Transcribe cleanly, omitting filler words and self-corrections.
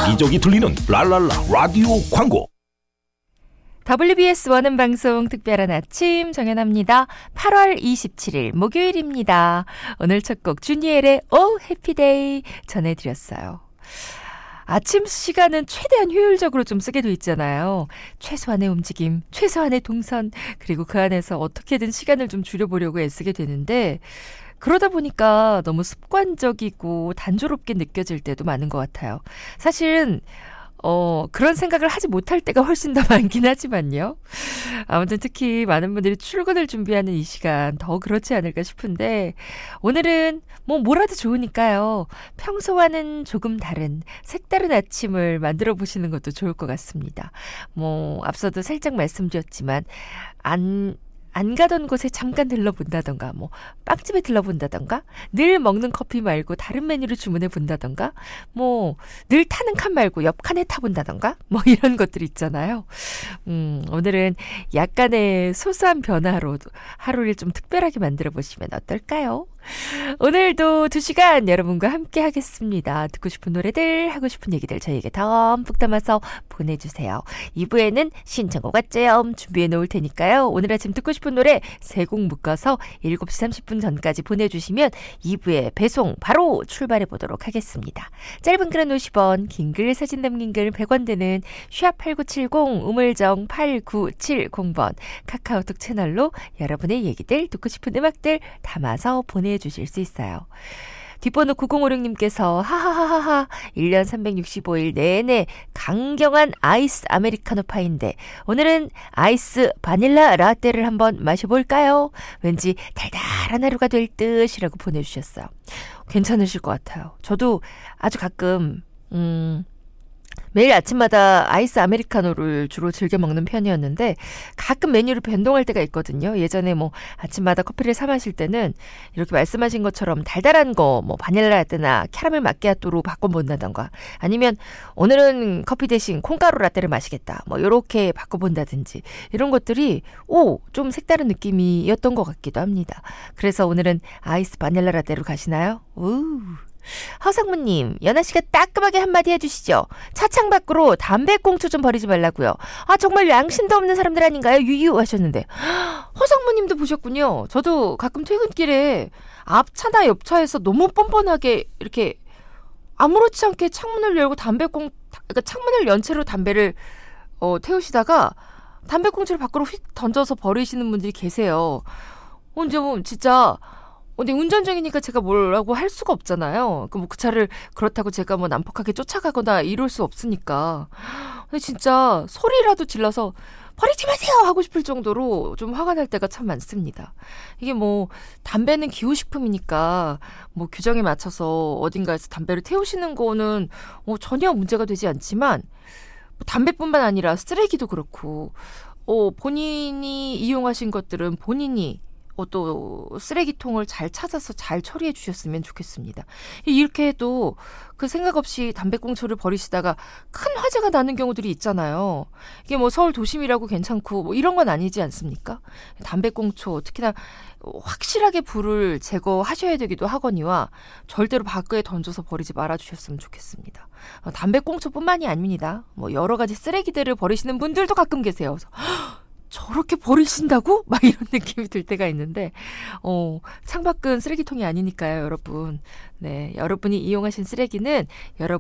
여기저기 들리는 랄랄라 라디오 광고. WBS 원음 방송 특별한 아침 정연합니다. 8월 27일 목요일입니다. 오늘 첫 곡 주니엘의 오 해피데이 전해드렸어요. 아침 시간은 최대한 효율적으로 좀 쓰게 돼 있잖아요. 최소한의 움직임, 최소한의 동선, 그리고 그 안에서 어떻게든 시간을 좀 줄여보려고 애쓰게 되는데 그러다 보니까 너무 습관적이고 단조롭게 느껴질 때도 많은 것 같아요. 사실은 그런 생각을 하지 못할 때가 훨씬 더 많긴 하지만요. 아무튼 특히 많은 분들이 출근을 준비하는 이 시간 더 그렇지 않을까 싶은데 오늘은 뭐라도 좋으니까요. 평소와는 조금 다른 색다른 아침을 만들어 보시는 것도 좋을 것 같습니다. 앞서도 살짝 말씀드렸지만 안 가던 곳에 잠깐 들러본다던가, 빵집에 들러본다던가, 늘 먹는 커피 말고 다른 메뉴를 주문해 본다던가, 늘 타는 칸 말고 옆 칸에 타본다던가, 이런 것들 있잖아요. 오늘은 약간의 소소한 변화로 하루를 좀 특별하게 만들어 보시면 어떨까요? 오늘도 2시간 여러분과 함께 하겠습니다. 듣고 싶은 노래들, 하고 싶은 얘기들 저희에게 덤뿍 담아서 보내주세요. 2부에는 신청곡 잼 준비해 놓을 테니까요. 오늘 아침 듣고 싶은 노래 3곡 묶어서 7시 30분 전까지 보내주시면 2부에 배송 바로 출발해 보도록 하겠습니다. 짧은 글은 50원, 긴 글 사진 남긴 글 100원 되는 샵8970 우물정 8970번 카카오톡 채널로 여러분의 얘기들, 듣고 싶은 음악들 담아서 보내주실 수 있어요. 뒷번호 9056님께서 하하하하 1년 365일 내내 강경한 아이스 아메리카노 파인데 오늘은 아이스 바닐라 라떼를 한번 마셔볼까요? 왠지 달달한 하루가 될 듯이라고 보내주셨어요. 괜찮으실 것 같아요. 저도 아주 가끔 매일 아침마다 아이스 아메리카노를 주로 즐겨 먹는 편이었는데 가끔 메뉴를 변동할 때가 있거든요. 예전에 아침마다 커피를 사 마실 때는 이렇게 말씀하신 것처럼 달달한 거 바닐라 라떼나 캐러멜 마키아토로 바꿔본다던가 아니면 오늘은 커피 대신 콩가루 라떼를 마시겠다. 이렇게 바꿔본다든지 이런 것들이 좀 색다른 느낌이었던 것 같기도 합니다. 그래서 오늘은 아이스 바닐라 라떼로 가시나요? 허상무님, 연아씨가 따끔하게 한마디 해주시죠. 차창 밖으로 담배꽁초 좀 버리지 말라고요. 정말 양심도 없는 사람들 아닌가요? 유유 하셨는데 허상무님도 보셨군요. 저도 가끔 퇴근길에 앞차나 옆차에서 너무 뻔뻔하게 이렇게 아무렇지 않게 창문을 열고 그러니까 창문을 연 채로 담배를 태우시다가 담배꽁초를 밖으로 휙 던져서 버리시는 분들이 계세요. 이제 진짜 근데 운전 중이니까 제가 뭐라고 할 수가 없잖아요. 그 차를 그렇다고 제가 난폭하게 쫓아가거나 이럴 수 없으니까. 근데 진짜 소리라도 질러서 버리지 마세요 하고 싶을 정도로 좀 화가 날 때가 참 많습니다. 이게 담배는 기호식품이니까 규정에 맞춰서 어딘가에서 담배를 태우시는 거는 전혀 문제가 되지 않지만 담배뿐만 아니라 쓰레기도 그렇고 본인이 이용하신 것들은 본인이 또 쓰레기통을 잘 찾아서 잘 처리해 주셨으면 좋겠습니다. 이렇게 해도 그 생각 없이 담배꽁초를 버리시다가 큰 화재가 나는 경우들이 있잖아요. 이게 서울 도심이라고 괜찮고 이런 건 아니지 않습니까? 담배꽁초 특히나 확실하게 불을 제거하셔야 되기도 하거니와 절대로 밖에 던져서 버리지 말아주셨으면 좋겠습니다. 담배꽁초뿐만이 아닙니다. 여러 가지 쓰레기들을 버리시는 분들도 가끔 계세요. 그래서 저렇게 버리신다고? 이런 느낌이 들 때가 있는데 창밖은 쓰레기통이 아니니까요, 여러분. 네, 여러분이 이용하신 쓰레기는 여러분